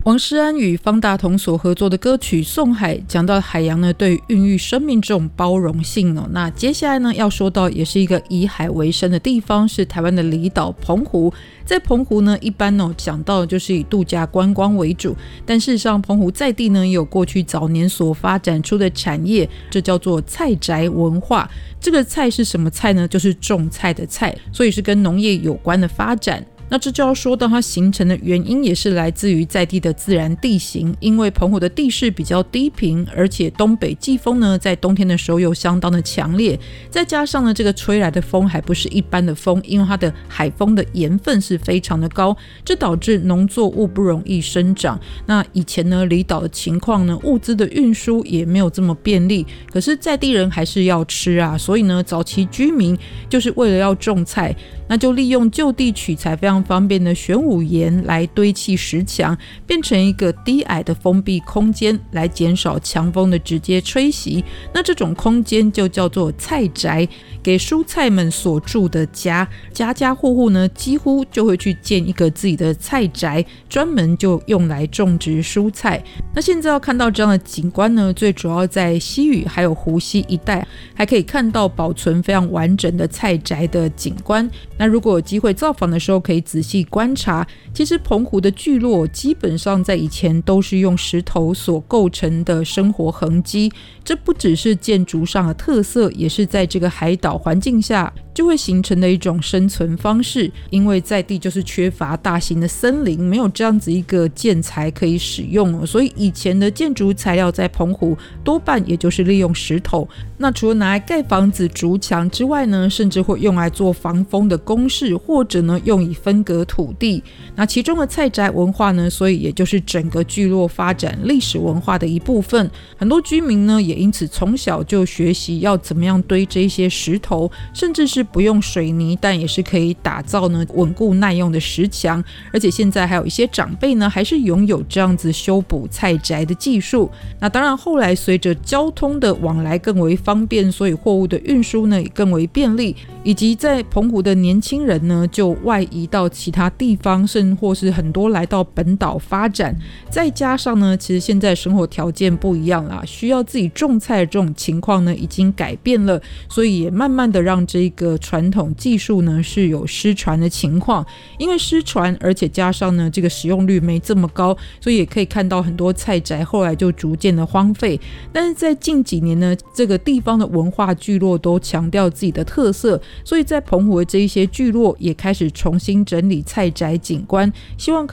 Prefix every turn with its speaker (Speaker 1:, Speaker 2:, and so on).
Speaker 1: 王诗安与方大同所合作的歌曲《送海》讲到海洋呢对于孕育生命这种包容性哦。那接下来呢要说到也是一个以海为生的地方，是台湾的离岛澎湖。在澎湖呢一般讲到的就是以度假观光为主，但事实上澎湖在地呢也有过去早年所发展出的产业，这叫做菜宅文化。这个菜是什么菜呢？就是种菜的菜，所以是跟农业有关的发展。那这就要说到它形成的原因，也是来自于在地的自然地形。因为澎湖的地势比较低平，而且东北季风呢在冬天的时候又相当的强烈，再加上呢这个吹来的风还不是一般的风，因为它的海风的盐分是非常的高，这导致农作物不容易生长。那以前呢离岛的情况呢，物资的运输也没有这么便利，可是在地人还是要吃啊，所以呢早期居民就是为了要种菜，那就利用就地取材非常方便的玄武岩来堆砌石墙，变成一个低矮的封闭空间，来减少强风的直接吹袭。那这种空间就叫做菜宅，给蔬菜们所住的家。家家户户呢几乎就会去建一个自己的菜宅，专门就用来种植蔬菜。那现在要看到这样的景观呢，最主要在西屿还有湖西一带，还可以看到保存非常完整的菜宅的景观。那如果有机会造访的时候，可以仔细观察，其实澎湖的聚落基本上在以前都是用石头所构成的生活痕迹，这不只是建筑上的特色，也是在这个海岛环境下就会形成的一种生存方式。因为在地就是缺乏大型的森林，没有这样子一个建材可以使用，所以以前的建筑材料在澎湖多半也就是利用石头。那除了拿来盖房子筑墙之外呢，甚至会用来做防风的工事，或者呢用以分隔土地。那其中的菜宅文化呢，所以也就是整个聚落发展历史文化的一部分。很多居民呢也因此从小就学习要怎么样堆这些石头，甚至是不用水泥，但也是可以打造呢稳固耐用的石墙。而且现在还有一些长辈呢还是拥有这样子修补菜宅的技术。那当然后来随着交通的往来更为方便，所以货物的运输呢也更为便利，以及在澎湖的年轻人呢就外移到其他地方，甚或是很多来到本岛发展。再加上呢其实现在生活条件不一样啦，需要自己种菜的这种情况呢已经改变了，所以也慢慢的让这个传统技术呢是有失传的情况。因为失传，而且加上呢这个使用率没这么高，所以也可以看到很多菜宅后来就逐渐的荒废。但是在近几年呢，这个地方的文化聚落都强调自己的特色，所以在澎湖的这一些聚落也开始重新整理菜宅景观，希望